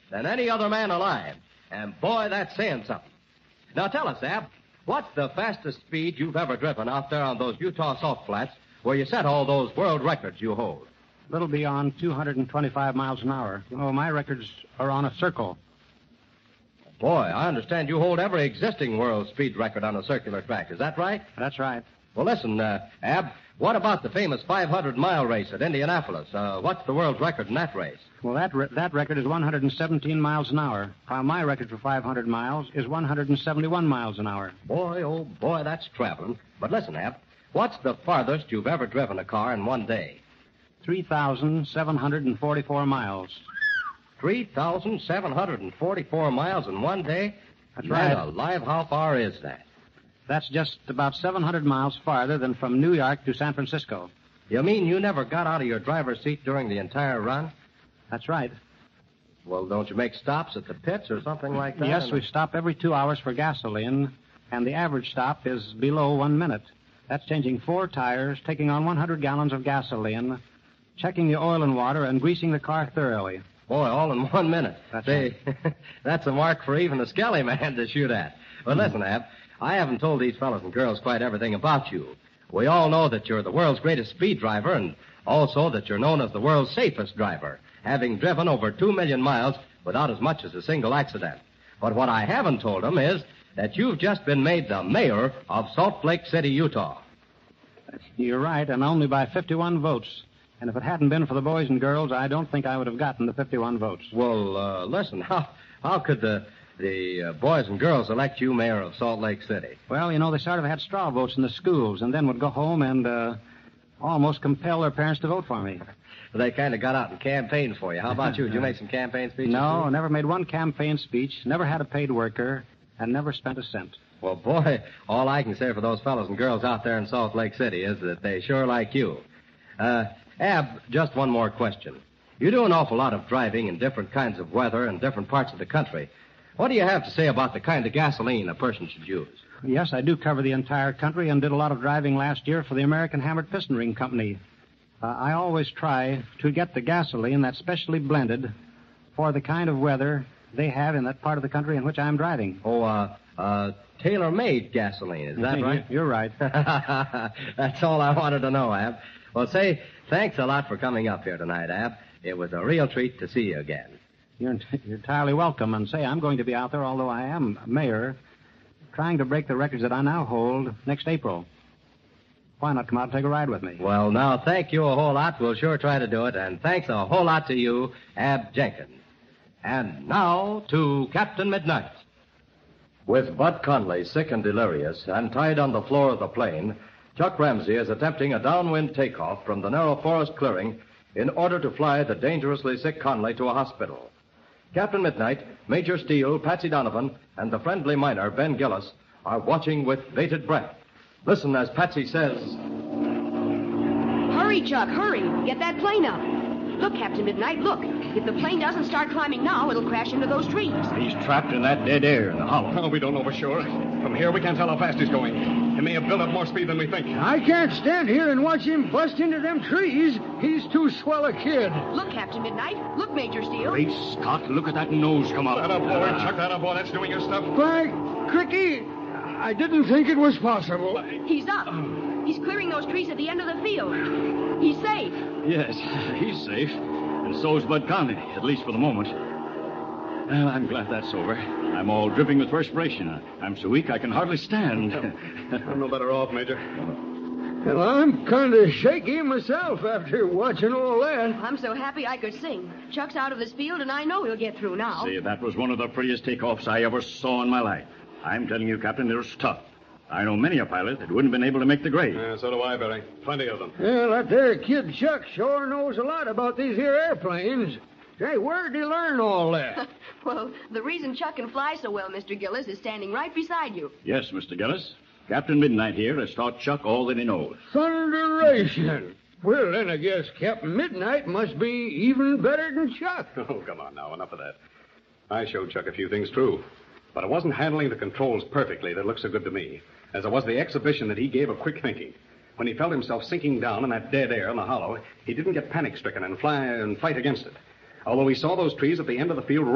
than any other man alive. And boy, that's saying something. Now tell us, Ab, what's the fastest speed you've ever driven out there on those Utah salt flats where you set all those world records you hold? A little beyond 225 miles an hour. My records are on a circle. Boy, I understand you hold every existing world speed record on a circular track. Is that right? That's right. Well, listen, Ab, what about the famous 500-mile race at Indianapolis? What's the world record in that race? Well, that record is 117 miles an hour, while my record for 500 miles is 171 miles an hour. Boy, oh boy, that's traveling. But listen, Ab, what's the farthest you've ever driven a car in one day? 3,744 miles. 3,744 miles in one day? That's right. Man alive, how far is that? That's just about 700 miles farther than from New York to San Francisco. You mean you never got out of your driver's seat during the entire run? That's right. Well, don't you make stops at the pits or something like that? Yes, we stop every 2 hours for gasoline, and the average stop is below 1 minute. That's changing 4 tires, taking on 100 gallons of gasoline, checking the oil and water, and greasing the car thoroughly. Boy, all in 1 minute. That's right. That's a mark for even a skelly man to shoot at. But listen, Ab, I haven't told these fellas and girls quite everything about you. We all know that you're the world's greatest speed driver and also that you're known as the world's safest driver, having driven over 2 million miles without as much as a single accident. But what I haven't told them is that you've just been made the mayor of Salt Lake City, Utah. You're right, and only by 51 votes. And if it hadn't been for the boys and girls, I don't think I would have gotten the 51 votes. Well, listen, how could the boys and girls elect you mayor of Salt Lake City? Well, they sort of had straw votes in the schools and then would go home and almost compel their parents to vote for me. They kind of got out and campaigned for you. How about you? Did you make some campaign speeches? No, too? Never made one campaign speech, never had a paid worker, and never spent a cent. Well, boy, all I can say for those fellows and girls out there in Salt Lake City is that they sure like you. Ab, just one more question. You do an awful lot of driving in different kinds of weather and different parts of the country. What do you have to say about the kind of gasoline a person should use? Yes, I do cover the entire country and did a lot of driving last year for the American Hammered Piston Ring Company. I always try to get the gasoline that's specially blended for the kind of weather they have in that part of the country in which I'm driving. Tailor-made gasoline, is that right? You're right. That's all I wanted to know, Ab. Well, say, thanks a lot for coming up here tonight, Ab. It was a real treat to see you again. You're entirely welcome. And say, I'm going to be out there, although I am mayor, trying to break the records that I now hold next April. Why not come out and take a ride with me? Well, now, thank you a whole lot. We'll sure try to do it. And thanks a whole lot to you, Ab Jenkins. And now to Captain Midnight. With Bud Conley sick and delirious and tied on the floor of the plane, Chuck Ramsey is attempting a downwind takeoff from the narrow forest clearing in order to fly the dangerously sick Conley to a hospital. Captain Midnight, Major Steele, Patsy Donovan, and the friendly miner, Ben Gillis, are watching with bated breath. Listen as Patsy says... Hurry, Chuck, hurry. Get that plane up. Look, Captain Midnight, look. If the plane doesn't start climbing now, it'll crash into those trees. He's trapped in that dead air in the hollow. Oh, we don't know for sure. From here, we can't tell how fast he's going. He may have built up more speed than we think. I can't stand here and watch him bust into them trees. He's too swell a kid. Look, Captain Midnight. Look, Major Steele. Great Scott, look at that nose come up. That up, boy. Chuck that up, boy. That's doing your stuff. By cricky, I didn't think it was possible. He's up. He's clearing those trees at the end of the field. He's safe. Yes, he's safe. And so's Bud Conley, at least for the moment. Well, I'm glad that's over. I'm all dripping with perspiration. I'm so weak I can hardly stand. I'm no better off, Major. Well, I'm kind of shaky myself after watching all that. I'm so happy I could sing. Chuck's out of this field, and I know he'll get through now. See, that was one of the prettiest takeoffs I ever saw in my life. I'm telling you, Captain, it was tough. I know many a pilot that wouldn't have been able to make the grade. Yeah, so do I, Barry. Plenty of them. Well, that there kid Chuck sure knows a lot about these here airplanes. Say, where'd he learn all that? Well, the reason Chuck can fly so well, Mr. Gillis, is standing right beside you. Yes, Mr. Gillis. Captain Midnight here has taught Chuck all that he knows. Thunderation. Well, then I guess Captain Midnight must be even better than Chuck. Oh, come on now. Enough of that. I showed Chuck a few things, true. But it wasn't handling the controls perfectly that looked so good to me, as it was the exhibition that he gave of quick thinking. When he felt himself sinking down in that dead air in the hollow, he didn't get panic-stricken and fly and fight against it. Although he saw those trees at the end of the field